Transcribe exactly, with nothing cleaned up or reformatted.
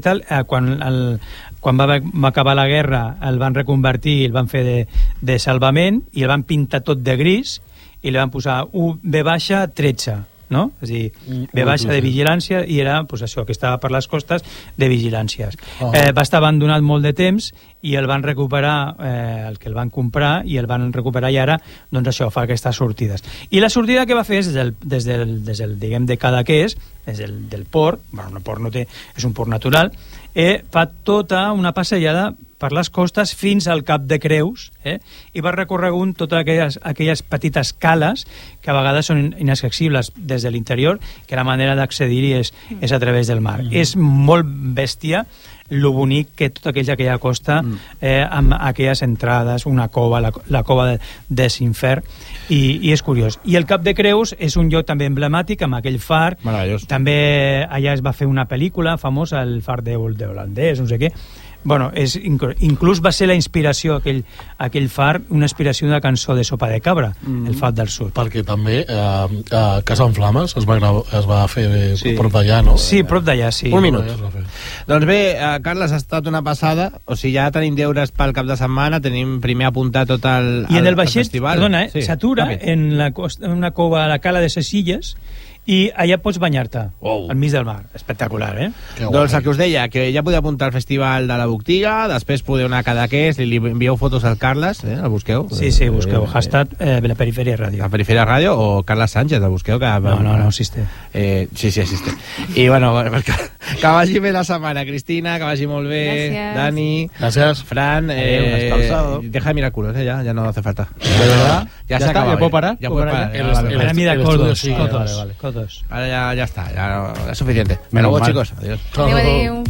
tal, eh, quan, el, quan va, va acabar la guerra el van reconvertir, el van fer de, de salvament i el van pintar tot de gris i li van posar U B baixa tretze, no? És a dir, B baixa de vigilància i era, pues, això, que estava per les costes de vigilàncies. Oh. Eh, va estar abandonat molt de temps i el van recuperar, eh, el que el van comprar, i el van recuperar i ara, doncs això, fa aquestes sortides. I la sortida que va fer és des del, des del, des del diguem, de Cadaqués, des del, del port, bueno, el port no té, és un port natural, eh, fa tota una passejada per les costes fins al Cap de Creus, eh? I va recorregut totes aquelles, aquelles petites cales que a vegades són inaccessibles des de l'interior, que la manera d'accedir-hi és, és a través del mar. Mm. És molt bèstia lo bonic que tota aquella, aquella costa, eh, amb aquelles entrades, una cova, la, la cova de, de Sinfer, i, i és curiós. I el Cap de Creus és un lloc també emblemàtic, amb aquell far. També allà es va fer una pel·lícula famosa, el far de, de holandès, no sé què. Bueno, és, inclús va ser la inspiració, aquell, aquell far, una inspiració d'una cançó de Sopa de Cabra, mm. el Fat del Sud. Perquè també eh, a Casa en Flames es va, gravar, es va fer sí. prop d'allà, no? Sí, prop d'allà, sí. Un minut. Doncs bé, eh, Carles, ha estat una passada, o sigui, ja tenim deures pel cap de setmana, tenim primer apuntat tot el, el, I en el vaixell, festival. Perdona, eh, sí. s'atura en, la costa, en una cova a la cala de ses Illes, i allà pots banyar-te, oh. al mig del mar. Espectacular, eh? Doncs el que us deia, que ja podeu apuntar al festival de la Botiga, després podeu anar a Cadaqués, li envieu fotos al Carles, eh? El busqueu. Sí, sí, busqueu. Eh, hashtag eh, la Perifèria Ràdio. La Perifèria Ràdio o Carles Sánchez, el busqueu. Que, no, no, no existe. Eh, sí, sí, existe. I bueno, que, que vagi bé la setmana, Cristina, que vagi molt bé. Gràcies. Dani. Gràcies. Fran. Eh, Adeu, deja de mirar culos, eh, ya, ya no hace falta. ¿De verdad? Ya, ¿Ya se está? acaba. ¿Ya puedo parar? Ya puedo parar. Para mí de codos. Sí, Codos. vale, vale. Codos. Ahora ya, ya está, ya es suficiente. Menos mal. Chicos, adiós. Adéu, adéu.